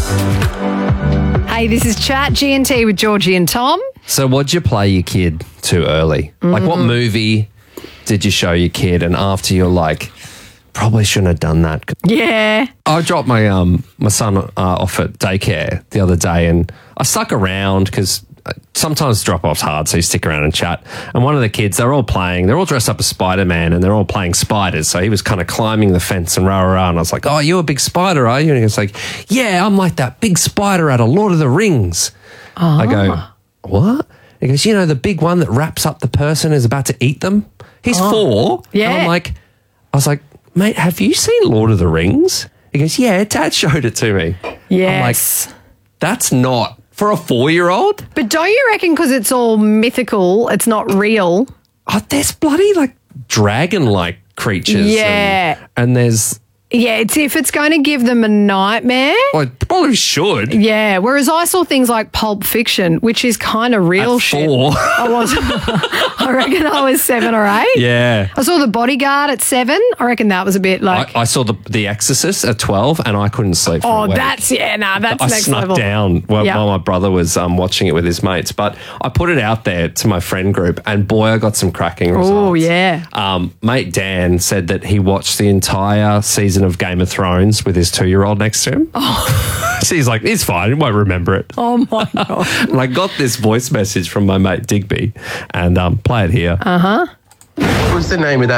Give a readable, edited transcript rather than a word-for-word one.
Hey, this is Chat G&T with Georgie and Tom. So what'd you play your kid too early? Like what movie did you show your kid and after you're like, probably shouldn't have done that? Yeah. I dropped my my son off at daycare the other day and I stuck around because sometimes drop-off's hard, so you stick around and chat. And one of the kids, they're all dressed up as Spider-Man and they're all playing spiders. So he was kind of climbing the fence and rah. And I was like, oh, you're a big spider, are you? And he was like, yeah, I'm like that big spider out of Lord of the Rings. I go, what? He goes, you know, the big one that wraps up the person is about to eat them? He's 4. Yeah. And I was like, mate, have you seen Lord of the Rings? He goes, yeah, Dad showed it to me. Yes. I'm like, that's not for a 4-year-old. But don't you reckon because it's all mythical, it's not real? Oh, there's bloody like dragon-like creatures. Yeah. And there's... Yeah, it's if it's going to give them a nightmare. Well, it probably should. Yeah, whereas I saw things like Pulp Fiction, which is kind of real At shit. 4. I reckon I was 7 or 8. Yeah. I saw The Bodyguard at 7. I reckon that was a bit like... I saw the Exorcist at 12 and I couldn't sleep for a week. That's I next snuck level. down while my brother was watching it with his mates. But I put it out there to my friend group and boy, I got some cracking results. Oh, yeah. Mate Dan said that he watched the entire season of Game of Thrones with his 2-year-old next to him. Oh. So he's like, it's fine, he won't remember it. Oh, my God. And I got this voice message from my mate Digby and play it here. What's the name of that